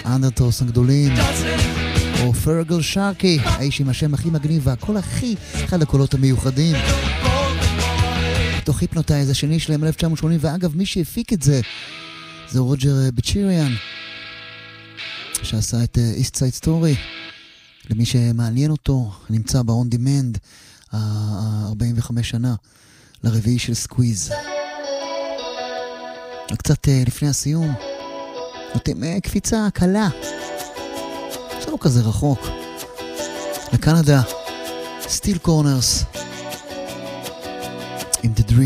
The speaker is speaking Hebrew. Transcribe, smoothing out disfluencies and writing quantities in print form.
האנדרטוס הגדולים, או פרגל שרקי, האיש עם השם הכי מגניב והקול הכי, אחד הקולות המיוחדים. תוך היפנוטייז השני שלהם 1980, ואגב מי שהפיק את זה זה רוג'ר בצ'יריאן, שעשה את East Side Story. למי שמעניין אותו, נמצא ב-On Demand 45 שנה לרביעי של סקוויז. קצת לפני הסיום נותנים קפיצה קלה, זה לא כזה רחוק, לקנדה, Steel Corners עם The Dream.